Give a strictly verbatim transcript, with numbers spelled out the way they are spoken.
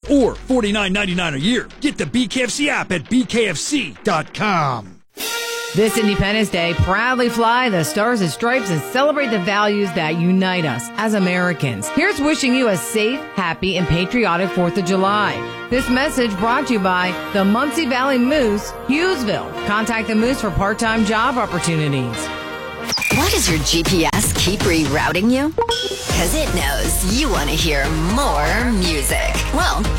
or forty-nine ninety-nine a year. Get the B K F C app at b k f c dot com. This Independence Day, proudly fly the Stars and Stripes and celebrate the values that unite us as Americans. Here's wishing you a safe, happy, and patriotic fourth of July. This message brought to you by the Muncie Valley Moose, Hughesville. Contact the Moose for part-time job opportunities. Why does your G P S keep rerouting you? Because it knows you want to hear more music. Well,